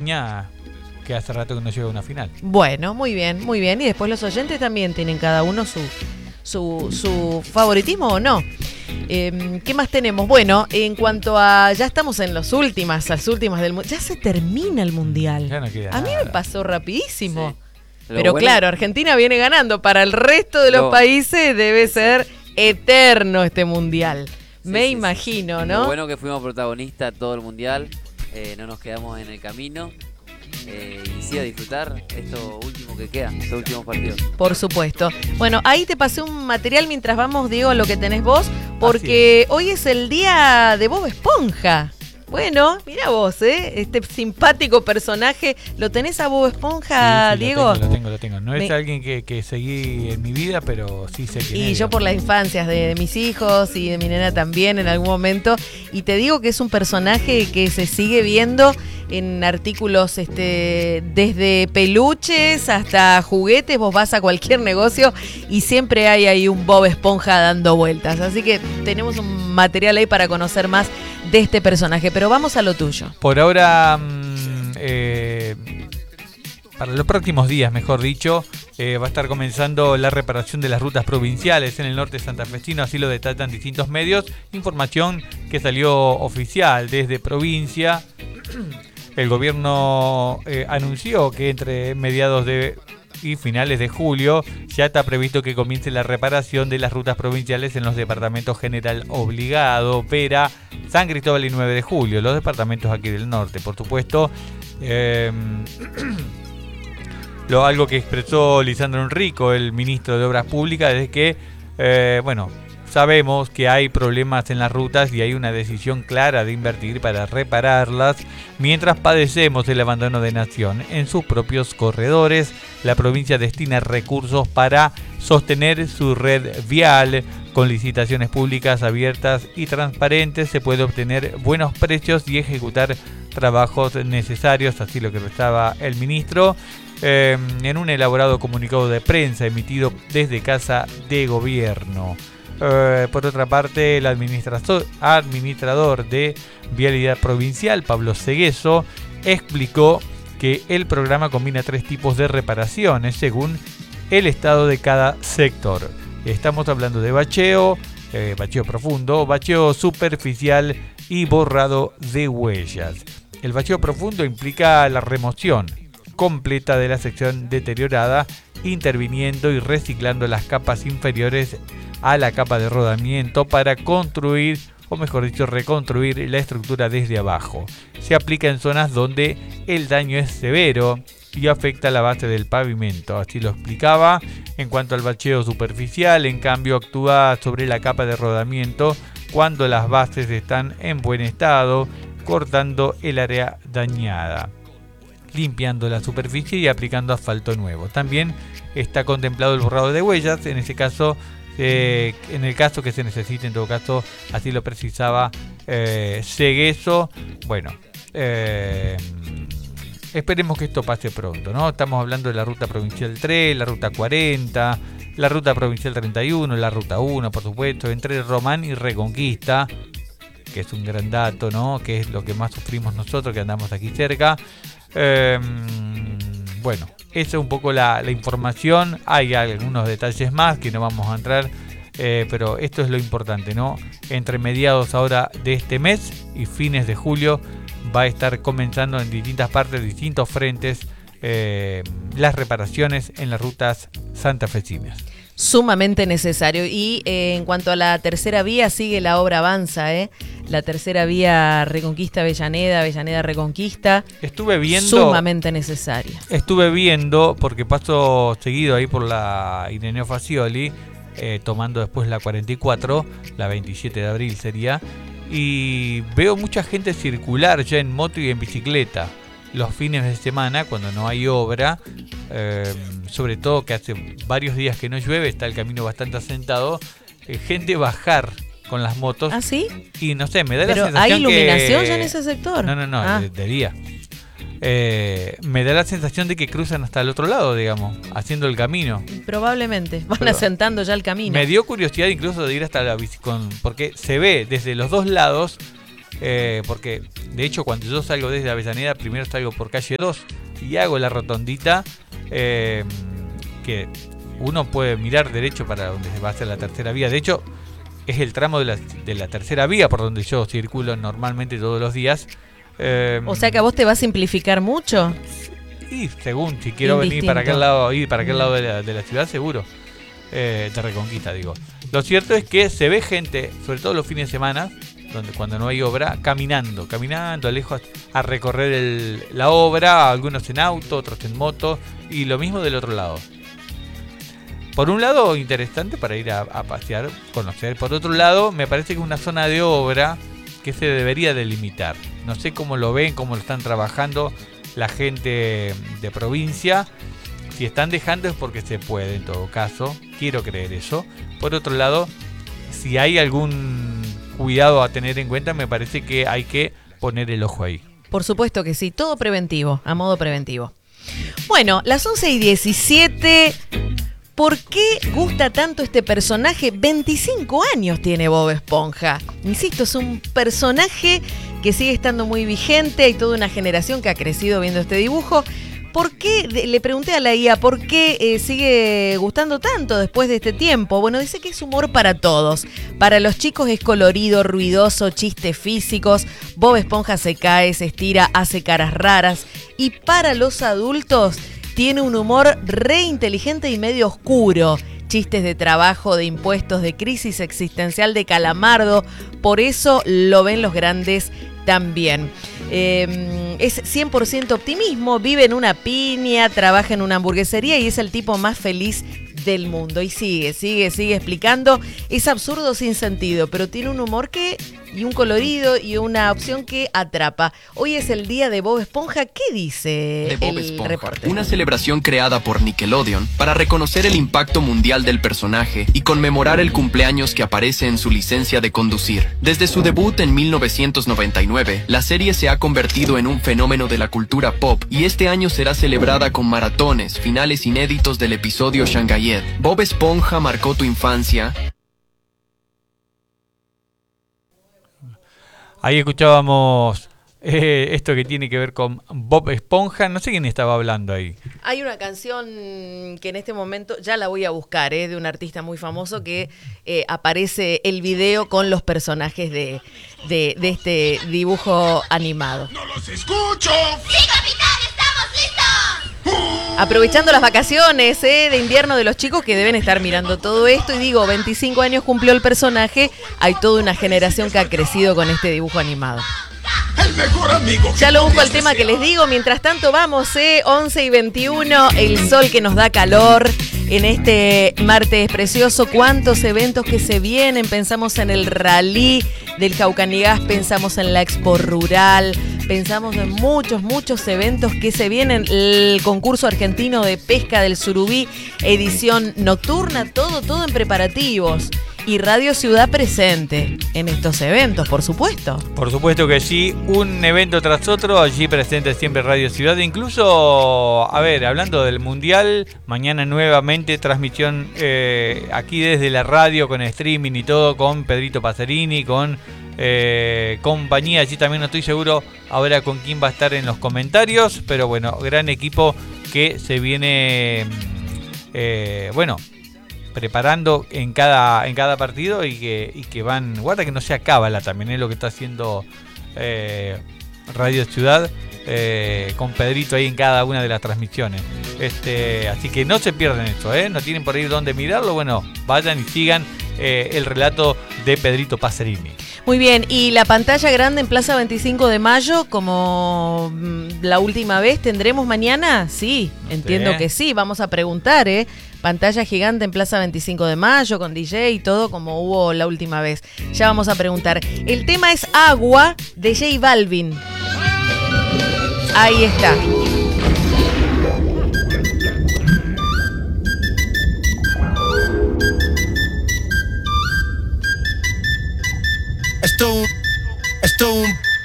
Peña, que hace rato que no llega a una final. Bueno, muy bien, muy bien. Y después los oyentes también tienen cada uno su favoritismo o no. ¿Qué más tenemos? Bueno, en cuanto a... Ya estamos en las últimas del mundial. Ya se termina el mundial. Ya no queda a mí nada. me pasó rapidísimo. Sí. Pero bueno, claro, Argentina viene ganando. Para el resto de los países debe ser eterno este mundial. Me imagino, ¿no? Lo bueno que fuimos protagonistas todo el mundial. No nos quedamos en el camino. Y sí, a disfrutar esto último que queda, estos últimos partidos. Por supuesto. Bueno, ahí te pasé un material mientras vamos, Diego, a lo que tenés vos, porque hoy es el día de Bob Esponja. Bueno, mira vos, este simpático personaje. ¿Lo tenés a Bob Esponja, Sí, Diego? Lo tengo. No es alguien que seguí en mi vida, pero sí sé quién es. Y yo por las infancias de mis hijos y de mi nena también en algún momento. Y te digo que es un personaje que se sigue viendo en artículos desde peluches hasta juguetes. Vos vas a cualquier negocio y siempre hay ahí un Bob Esponja dando vueltas. Así que tenemos un material ahí para conocer más de este personaje. Pero vamos a lo tuyo. Por ahora, para los próximos días, mejor dicho, va a estar comenzando la reparación de las rutas provinciales en el norte santafesino, así lo detallan distintos medios. Información que salió oficial desde provincia. El gobierno anunció que entre mediados y finales de julio ya está previsto que comience la reparación de las rutas provinciales en los departamentos General Obligado, Vera, San Cristóbal y 9 de julio, los departamentos aquí del norte, por supuesto. Algo que expresó Lisandro Enrico, el ministro de Obras Públicas, es que, sabemos que hay problemas en las rutas y hay una decisión clara de invertir para repararlas, mientras padecemos el abandono de Nación en sus propios corredores. La provincia destina recursos para sostener su red vial. Con licitaciones públicas abiertas y transparentes se puede obtener buenos precios y ejecutar trabajos necesarios, así lo que estaba el ministro. En un elaborado comunicado de prensa emitido desde Casa de Gobierno. Por otra parte, el administrador de Vialidad Provincial, Pablo Segueso, explicó que el programa combina 3 tipos de reparaciones según el estado de cada sector. Estamos hablando de bacheo profundo, bacheo superficial y borrado de huellas. El bacheo profundo implica la remoción completa de la sección deteriorada, interviniendo y reciclando las capas inferiores a la capa de rodamiento para construir, o mejor dicho, reconstruir la estructura desde abajo. Se aplica en zonas donde el daño es severo y afecta la base del pavimento, así lo explicaba. En cuanto al bacheo superficial, en cambio, actúa sobre la capa de rodamiento cuando las bases están en buen estado, cortando el área dañada, limpiando la superficie y aplicando asfalto nuevo. También está contemplado el borrado de huellas, en ese caso, en el caso que se necesite, en todo caso, así lo precisaba Segueso. Bueno, esperemos que esto pase pronto, ¿no? Estamos hablando de la ruta provincial 3, la ruta 40, la ruta provincial 31, la ruta 1, por supuesto, entre Román y Reconquista, que es un gran dato, ¿no? Que es lo que más sufrimos nosotros, que andamos aquí cerca. Bueno, esa es un poco la información. Hay algunos detalles más que no vamos a entrar, pero esto es lo importante, ¿no? Entre mediados ahora de este mes y fines de julio va a estar comenzando en distintas partes, distintos frentes, las reparaciones en las rutas santafesinas. Sumamente necesario. Y en cuanto a la tercera vía, sigue la obra, avanza, la tercera vía Reconquista-Avellaneda, Avellaneda-Reconquista. Estuve viendo. Sumamente necesaria. Estuve viendo, porque paso seguido ahí por la Ireneo Facioli, tomando después la 44, la 27 de abril sería, y veo mucha gente circular ya en moto y en bicicleta los fines de semana cuando no hay obra, sobre todo que hace varios días que no llueve, está el camino bastante asentado, gente bajar con las motos. ¿Ah, sí? Y no sé, me da ¿Pero la sensación hay iluminación que... ya en ese sector? No, de día. Me da la sensación de que cruzan hasta el otro lado, digamos, haciendo el camino. Probablemente, van asentando ya el camino. Me dio curiosidad incluso de ir hasta la bici, porque se ve desde los dos lados porque de hecho cuando yo salgo desde Avellaneda, primero salgo por calle 2 y hago la rotondita, que uno puede mirar derecho para donde se va a hacer la tercera vía. De hecho, es el tramo de la tercera vía por donde yo circulo normalmente todos los días. O sea que a vos te va a simplificar mucho. Y según, si quiero venir para aquel lado, ir para aquel lado de la ciudad, seguro. De Reconquista, digo. Lo cierto es que se ve gente, sobre todo los fines de semana, cuando no hay obra, caminando lejos a recorrer la obra, algunos en auto, otros en moto, y lo mismo del otro lado. Por un lado, interesante para ir a pasear, conocer. Por otro lado, me parece que es una zona de obra que se debería delimitar. No sé cómo lo ven, cómo lo están trabajando la gente de provincia. Si están dejando es porque se puede, en todo caso. Quiero creer eso. Por otro lado, si hay algún cuidado a tener en cuenta, me parece que hay que poner el ojo ahí. Por supuesto que sí, todo preventivo, a modo preventivo. Bueno, las 11:17... ¿Por qué gusta tanto este personaje? 25 años tiene Bob Esponja. Insisto, es un personaje que sigue estando muy vigente. Hay toda una generación que ha crecido viendo este dibujo. ¿Por qué? Le pregunté a la IA, ¿por qué sigue gustando tanto después de este tiempo? Bueno, dice que es humor para todos. Para los chicos es colorido, ruidoso, chistes físicos. Bob Esponja se cae, se estira, hace caras raras. Y para los adultos tiene un humor re inteligente y medio oscuro. Chistes de trabajo, de impuestos, de crisis existencial de Calamardo. Por eso lo ven los grandes también. Es 100% optimismo, vive en una piña, trabaja en una hamburguesería y es el tipo más feliz del mundo. Y sigue explicando. Es absurdo sin sentido, pero tiene un humor y un colorido y una opción que atrapa. Hoy es el día de Bob Esponja. ¿Qué dice el reporte? Una celebración creada por Nickelodeon para reconocer el impacto mundial del personaje y conmemorar el cumpleaños que aparece en su licencia de conducir. Desde su debut en 1999, la serie se ha convertido en un fenómeno de la cultura pop y este año será celebrada con maratones, finales inéditos del episodio Shanghaied. Bob Esponja marcó tu infancia. Ahí escuchábamos esto que tiene que ver con Bob Esponja. No sé quién estaba hablando ahí. Hay una canción que en este momento, ya la voy a buscar, de un artista muy famoso que aparece el video con los personajes de este dibujo animado. ¡No los escucho! ¡Sí, capitán! ¡Estamos listos! Aprovechando las vacaciones de invierno de los chicos que deben estar mirando todo esto. Y digo, 25 años cumplió el personaje. Hay toda una generación que ha crecido con este dibujo animado. El mejor amigo. Ya lo busco al tema que les digo. Mientras tanto vamos, 11:21. El sol que nos da calor en este martes precioso. Cuántos eventos que se vienen. Pensamos en el rally del Caucanigás. Pensamos en la Expo Rural. Pensamos en muchos eventos que se vienen. El concurso argentino de pesca del surubí. Edición nocturna. Todo en preparativos. Y Radio Ciudad presente en estos eventos, por supuesto. Por supuesto que sí, un evento tras otro, allí presente siempre Radio Ciudad. Incluso, hablando del Mundial, mañana nuevamente transmisión aquí desde la radio con streaming y todo, con Pedrito Pacerini, con compañía. Allí también no estoy seguro ahora con quién va a estar en los comentarios, pero bueno, gran equipo que se viene, preparando en cada partido y que van, guarda que no sea cábala también, es lo que está haciendo Radio Ciudad con Pedrito ahí en cada una de las transmisiones. Así que no se pierdan eso, no tienen por ahí dónde mirarlo, bueno, vayan y sigan el relato de Pedrito Pacerini. Muy bien, y la pantalla grande en Plaza 25 de Mayo, como la última vez, ¿tendremos mañana? Sí, entiendo que sí, vamos a preguntar, pantalla gigante en Plaza 25 de Mayo, con DJ y todo, como hubo la última vez. Ya vamos a preguntar. El tema es Agua, de J Balvin. Ahí está.